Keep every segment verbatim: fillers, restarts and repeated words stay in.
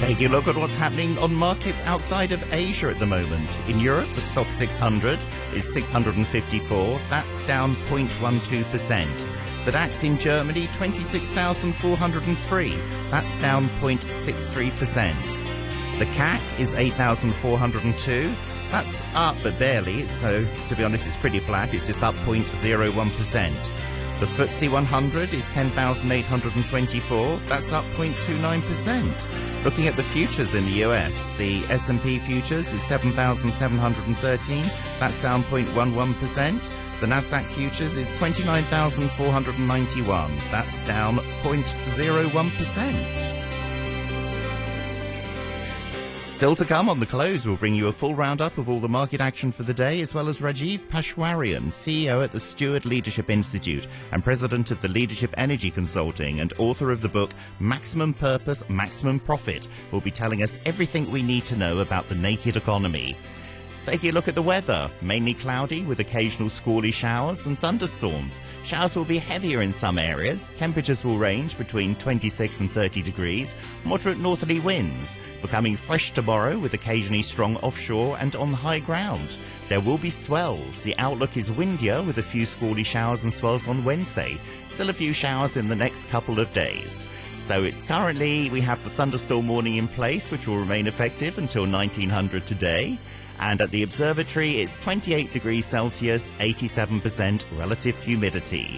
Taking a look at what's happening on markets outside of Asia at the moment. In Europe, the stock six hundred is six hundred fifty-four. That's down zero point one two percent. The DAX in Germany, twenty-six thousand four hundred three. That's down zero point six three percent. The C A C is eight thousand four hundred two. That's up, but barely. So, to be honest, it's pretty flat. It's just up zero point zero one percent. The F T S E one hundred is ten thousand eight hundred twenty-four. That's up zero point two nine percent. Looking at the futures in the U S, the S and P futures is seven thousand seven hundred thirteen. That's down zero point one one percent. The Nasdaq futures is twenty-nine thousand four hundred ninety-one. That's down zero point zero one percent. Still to come on The Close, we'll bring you a full roundup of all the market action for the day, as well as Rajiv Pashwarian, C E O at the Stewart Leadership Institute and president of the Leadership Energy Consulting and author of the book Maximum Purpose, Maximum Profit, will be telling us everything we need to know about the naked economy. Taking a look at the weather, mainly cloudy with occasional squally showers and thunderstorms. Showers will be heavier in some areas. Temperatures will range between twenty-six and thirty degrees. Moderate northerly winds, becoming fresh tomorrow with occasionally strong offshore and on high ground. There will be swells. The outlook is windier with a few squally showers and swells on Wednesday. Still a few showers in the next couple of days. So it's currently, we have the thunderstorm warning in place, which will remain effective until nineteen hundred today. And at the observatory, it's twenty-eight degrees Celsius, eighty-seven percent relative humidity.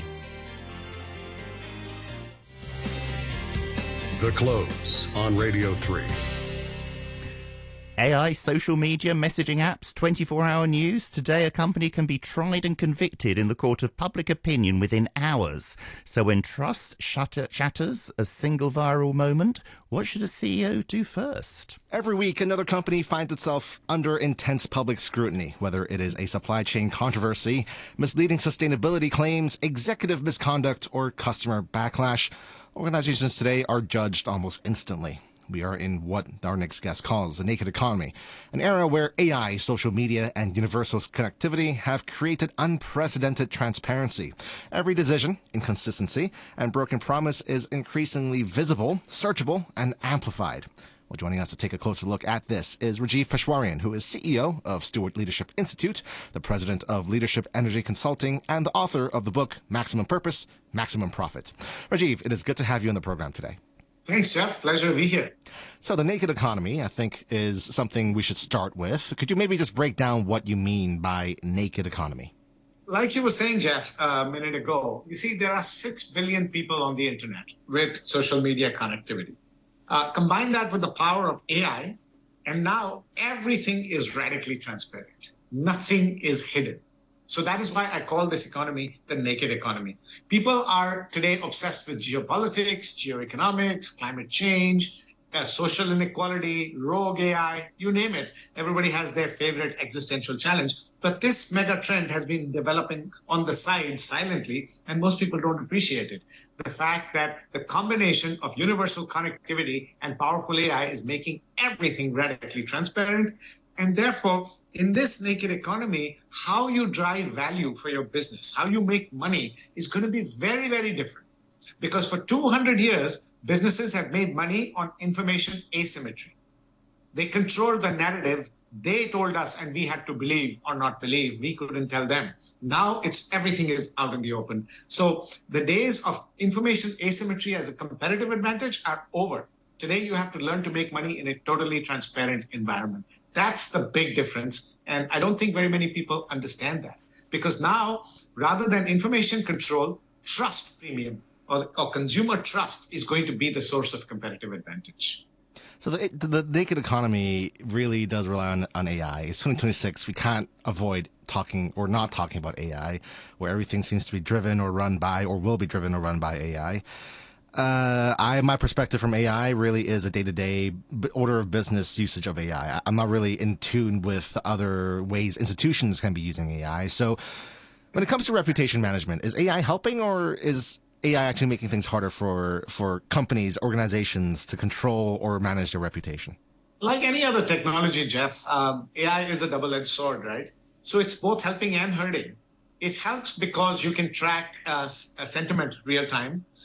The Close on Radio three. A I, social media, messaging apps, twenty-four hour news. Today, a company can be tried and convicted in the court of public opinion within hours. So when trust shatter- shatters a single viral moment, what should a C E O do first? Every week, another company finds itself under intense public scrutiny, whether it is a supply chain controversy, misleading sustainability claims, executive misconduct, or customer backlash. Organizations today are judged almost instantly. We are in what our next guest calls the naked economy, an era where A I, social media, and universal connectivity have created unprecedented transparency. Every decision, inconsistency, and broken promise is increasingly visible, searchable, and amplified. Well, joining us to take a closer look at this is Rajiv Pashwarian, who is C E O of Stewart Leadership Institute, the president of Leadership Energy Consulting, and the author of the book Maximum Purpose, Maximum Profit. Rajiv, it is good to have you on the program today. Thanks, Jeff. Pleasure to be here. So the naked economy, I think, is something we should start with. Could you maybe just break down what you mean by naked economy? Like you were saying, Jeff, a minute ago, you see, there are six billion people on the internet with social media connectivity. Uh, combine that with the power of A I, and now everything is radically transparent. Nothing is hidden. So that is why I call this economy the naked economy. People are today obsessed with geopolitics, geoeconomics, climate change, uh, social inequality, rogue A I, you name it. Everybody has their favorite existential challenge. But this mega trend has been developing on the side silently, and most people don't appreciate it. The fact that the combination of universal connectivity and powerful A I is making everything radically transparent. And therefore, in this naked economy, how you drive value for your business, how you make money is going to be very, very different. Because for two hundred years, businesses have made money on information asymmetry. They control the narrative. They told us, and we had to believe or not believe. We couldn't tell them. Now it's everything is out in the open. So the days of information asymmetry as a competitive advantage are over. Today, you have to learn to make money in a totally transparent environment. That's the big difference. And I don't think very many people understand that. Because now, rather than information control, trust premium or, or consumer trust is going to be the source of competitive advantage. So the, the naked economy really does rely on, on A I. It's twenty twenty-six. We can't avoid talking or not talking about A I, where everything seems to be driven or run by or will be driven or run by A I. Uh, I, my perspective from A I really is a day-to-day order of business usage of A I. I'm not really in tune with other ways institutions can be using A I. So when it comes to reputation management, is A I helping, or is A I actually making things harder for, for companies, organizations to control or manage their reputation? Like any other technology, Jeff, um, A I is a double-edged sword, right? So it's both helping and hurting. It helps because you can track uh, a sentiment real time.